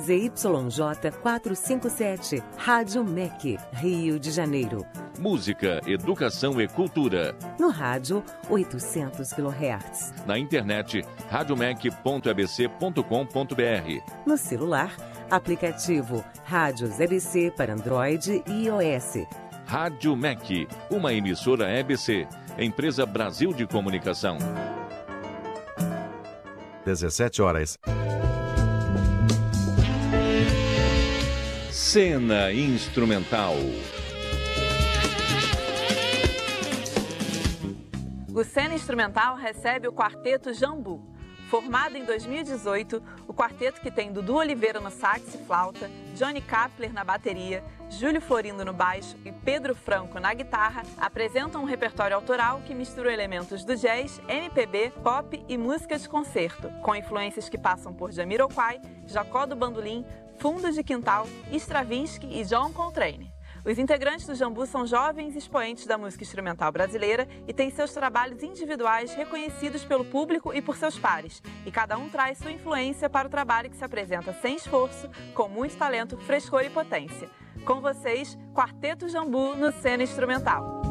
ZYJ 457, Rádio MEC, Rio de Janeiro. Música, educação e cultura. No rádio, 800 kHz. Na internet, radiomec.abc.com.br. No celular, aplicativo Rádios EBC para Android e iOS. Rádio MEC, uma emissora EBC, empresa Brasil de Comunicação. 17 horas. Cena instrumental. O Cena Instrumental recebe o Quarteto Jambu. Formado em 2018, o quarteto, que tem Dudu Oliveira no sax e flauta, Johnny Kapler na bateria, Júlio Florindo no baixo e Pedro Franco na guitarra, apresenta um repertório autoral que mistura elementos do jazz, MPB, pop e música de concerto, com influências que passam por Jamiroquai, Jacó do Bandolim, Fundo de Quintal, Stravinsky e John Coltrane. Os integrantes do Jambu são jovens expoentes da música instrumental brasileira e têm seus trabalhos individuais reconhecidos pelo público e por seus pares. E cada um traz sua influência para o trabalho, que se apresenta sem esforço, com muito talento, frescor e potência. Com vocês, Quarteto Jambu no Cena Instrumental.